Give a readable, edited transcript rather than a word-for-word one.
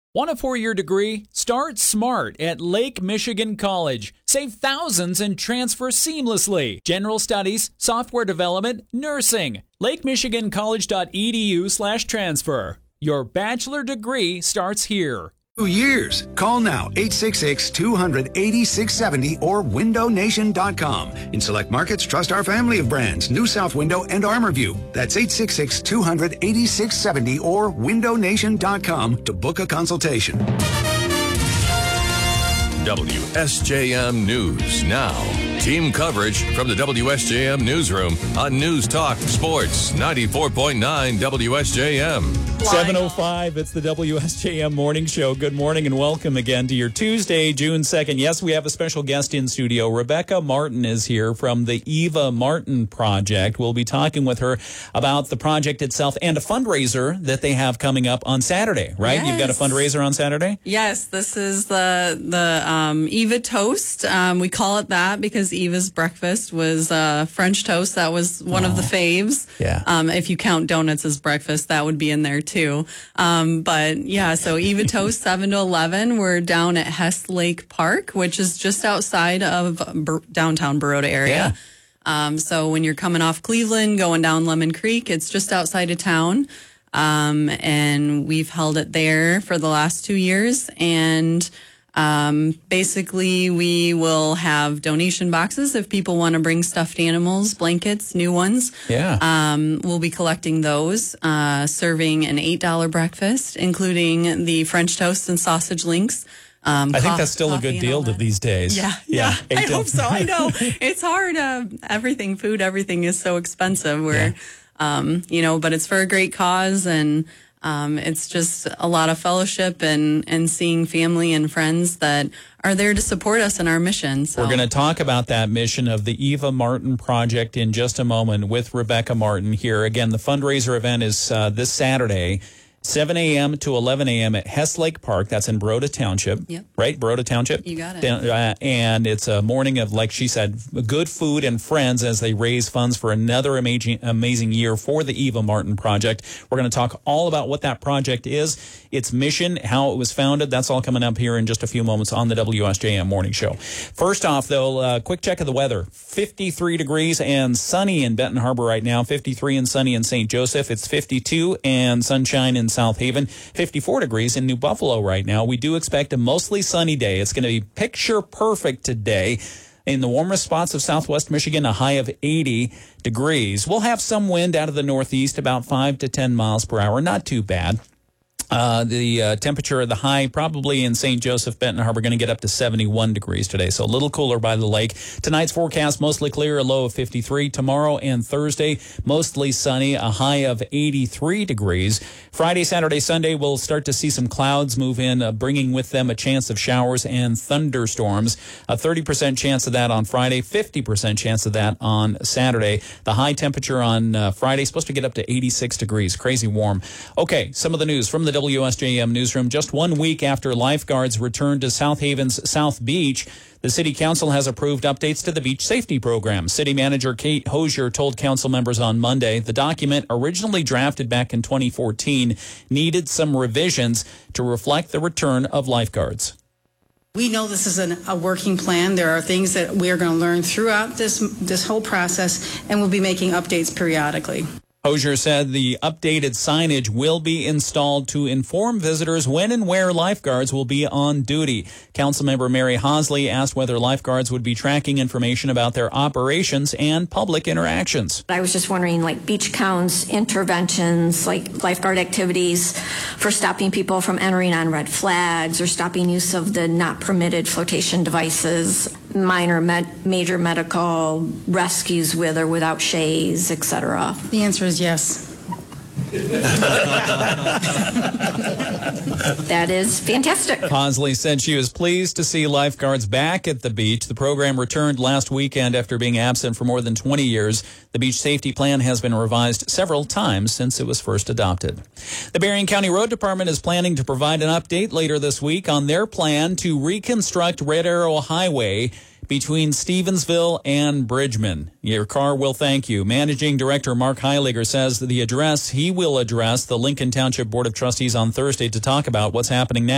Want a four-year degree? Start smart at Lake Michigan College. Save thousands and transfer seamlessly. General studies, software development, nursing. LakeMichiganCollege.edu/transfer. Your bachelor degree starts here. 2 years. Call now, 866-200-8670 or WindowNation.com. In select markets, trust our family of brands, New South Window and ArmorView. That's 866-200-8670 or WindowNation.com to book a consultation. WSJM News Now. Team coverage from the WSJM Newsroom on News Talk Sports 94.9 WSJM. 7:05, it's the WSJM Morning Show. Good morning and welcome again to your Tuesday, June 2nd. Yes, we have a special guest in studio. Rebecca Martin is here from the Eva Martin Project. We'll be talking with her about the project itself and a fundraiser that they have coming up on Saturday, right? Yes. You've got a fundraiser on Saturday? Yes, this is the Eva Toast. We call it that because Eva's breakfast was French toast. That was one of the faves. Yeah. If you count donuts as breakfast, that would be in there too. But yeah, so Eva Toast 7 to 11. We're down at Hess Lake Park, which is just outside of downtown Baroda area. Yeah. So when you're coming off Cleveland, going down Lemon Creek, it's just outside of town. And we've held it there for the last 2 years. And basically we will have donation boxes if people want to bring stuffed animals, blankets, new ones. Yeah. We'll be collecting those, serving an $8 breakfast, including the French toast and sausage links. I think that's still a good deal these days. Yeah. I hope so. I know it's hard. Everything is so expensive. But it's for a great cause, and it's just a lot of fellowship and seeing family and friends that are there to support us in our mission. So. We're going to talk about that mission of the Eva Martin Project in just a moment with Rebecca Martin here. Again, the fundraiser event is this Saturday, 7 a.m. to 11 a.m. at Hess Lake Park. That's in Baroda Township. Yep. Right? Baroda Township? You got it. And it's a morning of, like she said, good food and friends as they raise funds for another amazing year for the Eva Martin Project. We're going to talk all about what that project is, its mission, how it was founded. That's all coming up here in just a few moments on the WSJM Morning Show. First off, though, quick check of the weather. 53 degrees and sunny in Benton Harbor right now. 53 and sunny in St. Joseph. It's 52 and sunshine in South Haven. 54 degrees in New Buffalo right now. We do expect a mostly sunny day. It's going to be picture perfect today. In the warmest spots of southwest Michigan, a high of 80 degrees. We'll have some wind out of the northeast, about 5 to 10 miles per hour. Not too bad. The temperature of the high probably in St. Joseph, Benton Harbor, going to get up to 71 degrees today, so a little cooler by the lake. Tonight's forecast, mostly clear, a low of 53. Tomorrow and Thursday, mostly sunny, a high of 83 degrees. Friday, Saturday, Sunday, we'll start to see some clouds move in, bringing with them a chance of showers and thunderstorms. A 30% chance of that on Friday, 50% chance of that on Saturday. The high temperature on Friday supposed to get up to 86 degrees. Crazy warm. Okay, some of the news from the WSJM Newsroom. Just 1 week after lifeguards returned to South Haven's South Beach, the City Council has approved updates to the beach safety program. City Manager Kate Hosier told council members on Monday the document, originally drafted back in 2014, needed some revisions to reflect the return of lifeguards. We know this is a working plan. There are things that we are going to learn throughout this whole process, and we'll be making updates periodically. Hosier said the updated signage will be installed to inform visitors when and where lifeguards will be on duty. Councilmember Mary Hosley asked whether lifeguards would be tracking information about their operations and public interactions. I was just wondering, like beach counts, interventions, like lifeguard activities for stopping people from entering on red flags or stopping use of the not permitted flotation devices, minor, major medical rescues with or without shays, etc. The answer is yes. That is fantastic. Hosley said she was pleased to see lifeguards back at the beach. The program returned last weekend after being absent for more than 20 years. The beach safety plan has been revised several times since it was first adopted. The Berrien County Road Department is planning to provide an update later this week on their plan to reconstruct Red Arrow Highway between Stevensville and Bridgman. Your car will thank you. Managing Director Mark Heiliger says that he will address the Lincoln Township Board of Trustees on Thursday to talk about what's happening now.